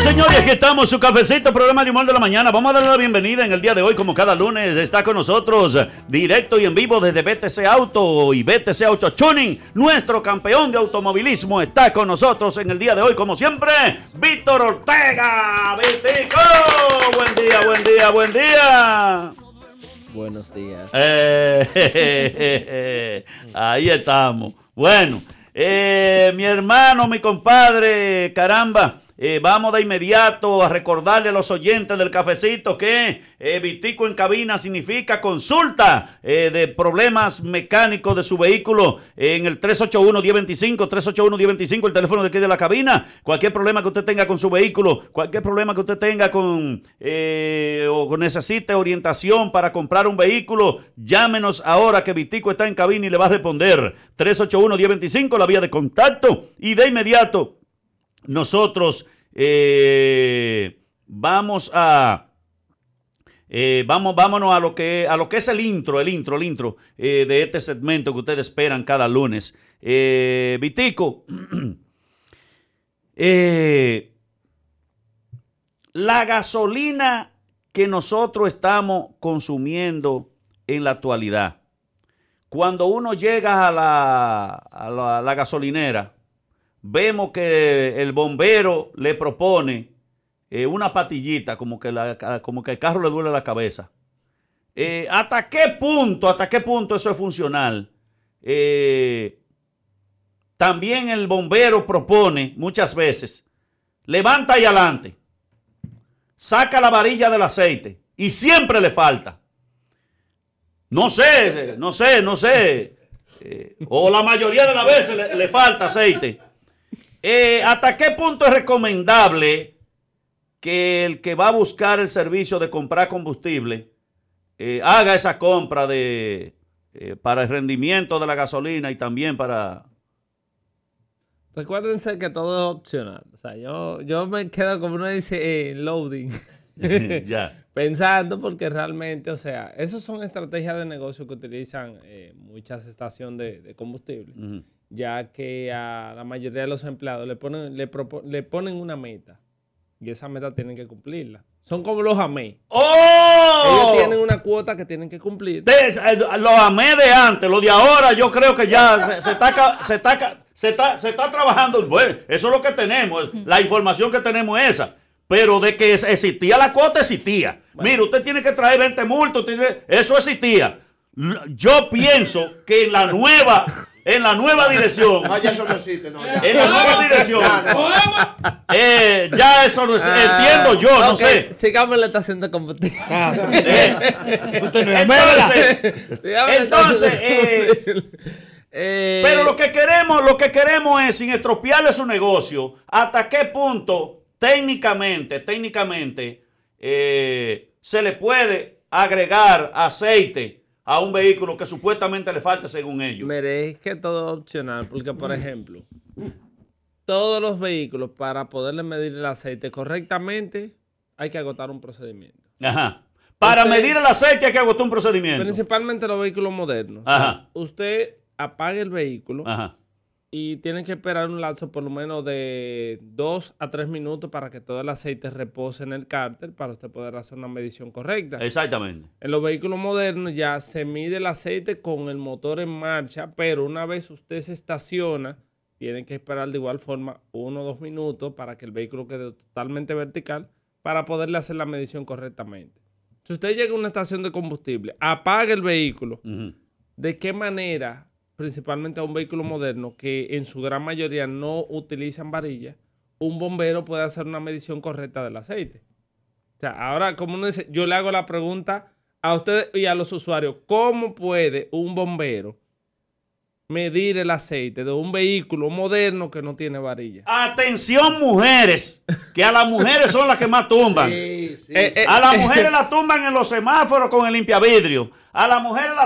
señores, aquí estamos, su cafecito, programa de humor de la mañana. Vamos a darle la bienvenida en el día de hoy, como cada lunes. Está con nosotros, directo y en vivo desde BTC Auto y BTC Auto Tuning. Nuestro campeón de automovilismo está con nosotros en el día de hoy, como siempre, Víctor Ortega. Vitico, buen día, buen día, buen día. Buenos días. Ahí estamos. Bueno, mi hermano, mi compadre, caramba. Vamos de inmediato a recordarle a los oyentes del cafecito que Vitico en cabina significa consulta de problemas mecánicos de su vehículo en el 381-1025, 381-1025, el teléfono de aquí de la cabina. Cualquier problema que usted tenga con su vehículo, cualquier problema que usted tenga o necesite orientación para comprar un vehículo, llámenos ahora que Vitico está en cabina y le va a responder. 381-1025, la vía de contacto, y de inmediato nosotros vámonos a lo que es el intro de este segmento que ustedes esperan cada lunes. Vitico, la gasolina que nosotros estamos consumiendo en la actualidad, cuando uno llega a la gasolinera, vemos que el bombero le propone una patillita, como que el carro le duele la cabeza. ¿Hasta qué punto eso es funcional? También el bombero propone muchas veces, levanta ahí adelante, saca la varilla del aceite y siempre le falta. No sé. O la mayoría de las veces le falta aceite. ¿Hasta qué punto es recomendable que el que va a buscar el servicio de comprar combustible haga esa compra para el rendimiento de la gasolina y también para... Recuérdense que todo es opcional. O sea, yo me quedo, como uno dice, loading. Ya. Pensando, porque realmente, o sea, esas son estrategias de negocio que utilizan muchas estaciones de combustible. Uh-huh. Ya que a la mayoría de los empleados le ponen una meta y esa meta tienen que cumplirla. Son como los AME. ¡Oh! Ellos tienen una cuota que tienen que cumplir. Los AME de antes, los de ahora, yo creo que ya se está trabajando. Bueno, eso es lo que tenemos, la información que tenemos es esa. Pero de que existía la cuota, existía. Bueno. Mira, usted tiene que traer 20 multas, eso existía. Yo pienso que en la nueva dirección. No, ya eso no existe. No, ya. En la nueva dirección. Ya eso no existe. Entiendo yo, no sé. Sigamos la estación de combustible. Entonces, pero lo que queremos es, sin estropearle su negocio, hasta qué punto técnicamente se le puede agregar aceite a un vehículo que supuestamente le falta según ellos. Mire, es que todo es opcional, porque por ejemplo, todos los vehículos, para poderle medir el aceite correctamente, hay que agotar un procedimiento. Ajá. Para medir el aceite hay que agotar un procedimiento. Principalmente los vehículos modernos. Ajá. Usted apaga el vehículo. Ajá. Y tienen que esperar un lapso por lo menos de 2 a 3 minutos para que todo el aceite repose en el cárter para usted poder hacer una medición correcta. Exactamente. En los vehículos modernos ya se mide el aceite con el motor en marcha, pero una vez usted se estaciona, tienen que esperar de igual forma 1 o 2 minutos para que el vehículo quede totalmente vertical para poderle hacer la medición correctamente. Si usted llega a una estación de combustible, apaga el vehículo, ¿de qué manera? Principalmente a un vehículo moderno que en su gran mayoría no utilizan varillas, un bombero puede hacer una medición correcta del aceite. O sea, ahora, como uno dice, yo le hago la pregunta a ustedes y a los usuarios, ¿cómo puede un bombero medir el aceite de un vehículo moderno que no tiene varilla? Atención, mujeres, que a las mujeres son las que más tumban. Sí. A las mujeres las tumban en los semáforos con el limpiavidrio. A las mujeres las